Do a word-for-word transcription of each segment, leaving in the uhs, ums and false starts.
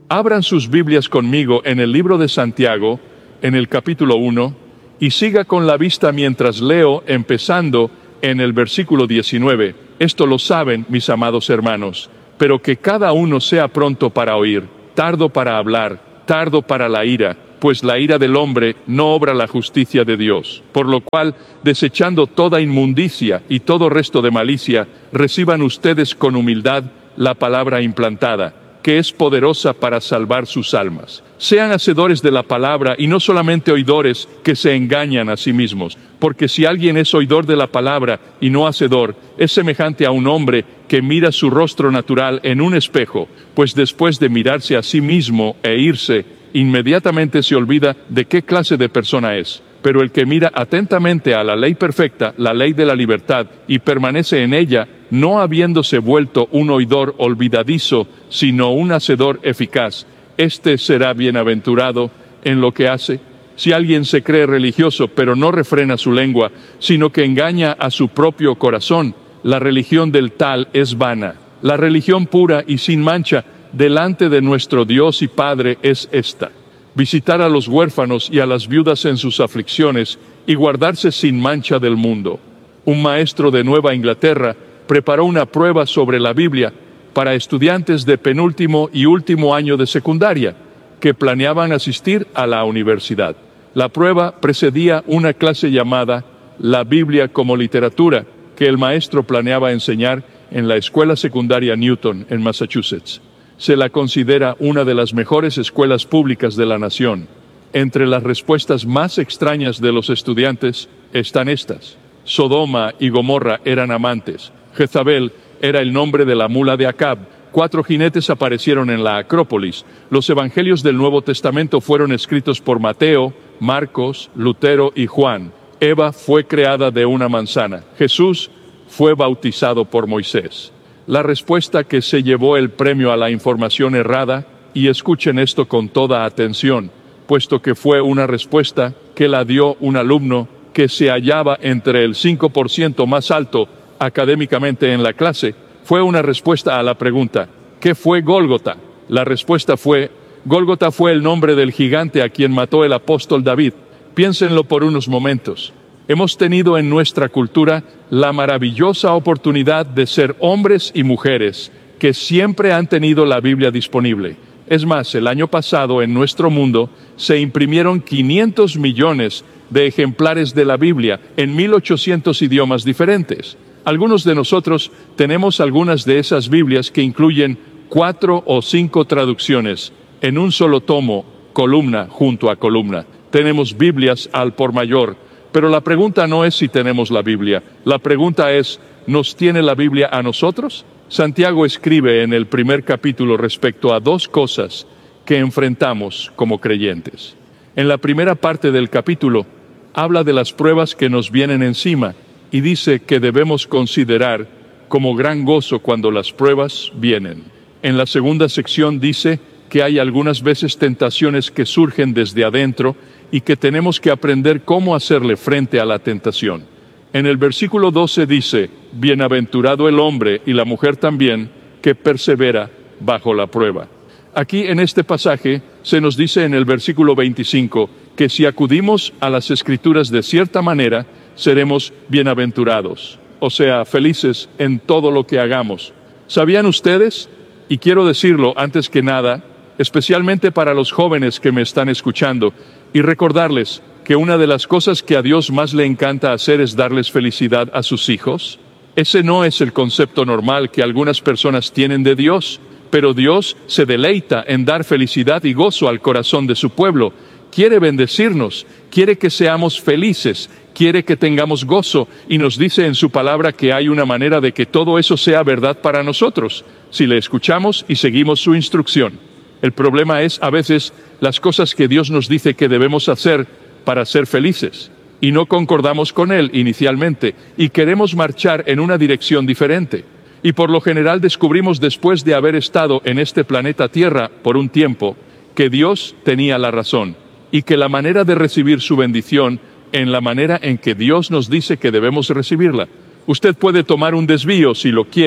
Abran sus Biblias conmigo en el libro de Santiago, en el capítulo uno, y siga con la vista mientras leo, empezando en el versículo diecinueve. Esto lo saben, mis amados hermanos, pero que cada uno sea pronto para oír, tardo para hablar, tardo para la ira, pues la ira del hombre no obra la justicia de Dios. Por lo cual, desechando toda inmundicia y todo resto de malicia, reciban ustedes con humildad la palabra implantada, que es poderosa para salvar sus almas. Sean hacedores de la palabra y no solamente oidores que se engañan a sí mismos, porque si alguien es oidor de la palabra y no hacedor, es semejante a un hombre que mira su rostro natural en un espejo, pues después de mirarse a sí mismo e irse, inmediatamente se olvida de qué clase de persona es. Pero el que mira atentamente a la ley perfecta, la ley de la libertad, y permanece en ella, no habiéndose vuelto un oidor olvidadizo, sino un hacedor eficaz, éste será bienaventurado en lo que hace. Si alguien se cree religioso, pero no refrena su lengua, sino que engaña a su propio corazón, la religión del tal es vana. La religión pura y sin mancha delante de nuestro Dios y Padre es esta: visitar a los huérfanos y a las viudas en sus aflicciones, y guardarse sin mancha del mundo. Un maestro de Nueva Inglaterra preparó una prueba sobre la Biblia para estudiantes de penúltimo y último año de secundaria, que planeaban asistir a la universidad. La prueba precedía una clase llamada La Biblia como Literatura, que el maestro planeaba enseñar en la Escuela Secundaria Newton, en Massachusetts. Se la considera una de las mejores escuelas públicas de la nación. Entre las respuestas más extrañas de los estudiantes están estas: Sodoma y Gomorra eran amantes. Jezabel era el nombre de la mula de Acab. Cuatro jinetes aparecieron en la Acrópolis. Los evangelios del Nuevo Testamento fueron escritos por Mateo, Marcos, Lutero y Juan. Eva fue creada de una manzana. Jesús fue bautizado por Moisés. La respuesta que se llevó el premio a la información errada, y escuchen esto con toda atención, puesto que fue una respuesta que la dio un alumno que se hallaba entre el cinco por ciento más alto académicamente en la clase, fue una respuesta a la pregunta: ¿qué fue Gólgota? La respuesta fue: Gólgota fue el nombre del gigante a quien mató el apóstol David. Piénsenlo por unos momentos. Hemos tenido en nuestra cultura la maravillosa oportunidad de ser hombres y mujeres que siempre han tenido la Biblia disponible. Es más, el año pasado en nuestro mundo se imprimieron quinientos millones de ejemplares de la Biblia en mil ochocientos idiomas diferentes. Algunos de nosotros tenemos algunas de esas Biblias que incluyen cuatro o cinco traducciones en un solo tomo, columna junto a columna. Tenemos Biblias al por mayor. Pero la pregunta no es si tenemos la Biblia. La pregunta es: ¿nos tiene la Biblia a nosotros? Santiago escribe en el primer capítulo respecto a dos cosas que enfrentamos como creyentes. En la primera parte del capítulo habla de las pruebas que nos vienen encima y dice que debemos considerar como gran gozo cuando las pruebas vienen. En la segunda sección dice que hay algunas veces tentaciones que surgen desde adentro y que tenemos que aprender cómo hacerle frente a la tentación. En el versículo doce dice: bienaventurado el hombre y la mujer también que persevera bajo la prueba. Aquí en este pasaje se nos dice en el versículo veinticinco que si acudimos a las Escrituras de cierta manera, seremos bienaventurados, o sea, felices en todo lo que hagamos. ¿Sabían ustedes? Y quiero decirlo antes que nada, especialmente para los jóvenes que me están escuchando, y recordarles que una de las cosas que a Dios más le encanta hacer es darles felicidad a sus hijos. Ese no es el concepto normal que algunas personas tienen de Dios, pero Dios se deleita en dar felicidad y gozo al corazón de su pueblo. Quiere bendecirnos, quiere que seamos felices, quiere que tengamos gozo, y nos dice en su palabra que hay una manera de que todo eso sea verdad para nosotros, si le escuchamos y seguimos su instrucción. El problema es a veces las cosas que Dios nos dice que debemos hacer para ser felices, y no concordamos con Él inicialmente, y queremos marchar en una dirección diferente. Y por lo general descubrimos después de haber estado en este planeta Tierra por un tiempo, que Dios tenía la razón, y que la manera de recibir su bendición en la manera en que Dios nos dice que debemos recibirla. Usted puede tomar un desvío si lo quiere,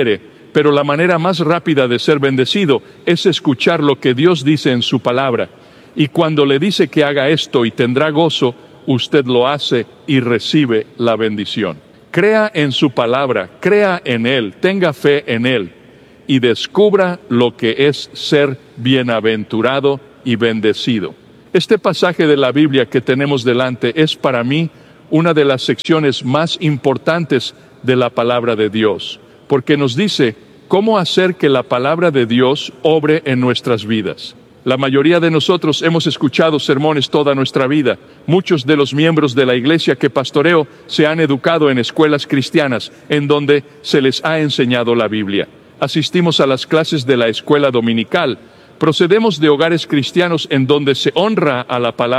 pero la manera más rápida de ser bendecido es escuchar lo que Dios dice en su palabra. Y cuando le dice que haga esto y tendrá gozo, usted lo hace y recibe la bendición. Crea en su palabra, crea en Él, tenga fe en Él y descubra lo que es ser bienaventurado y bendecido. Este pasaje de la Biblia que tenemos delante es para mí una de las secciones más importantes de la palabra de Dios, porque nos dice cómo hacer que la palabra de Dios obre en nuestras vidas. La mayoría de nosotros hemos escuchado sermones toda nuestra vida. Muchos de los miembros de la iglesia que pastoreo se han educado en escuelas cristianas, en donde se les ha enseñado la Biblia. Asistimos a las clases de la escuela dominical. Procedemos de hogares cristianos en donde se honra a la palabra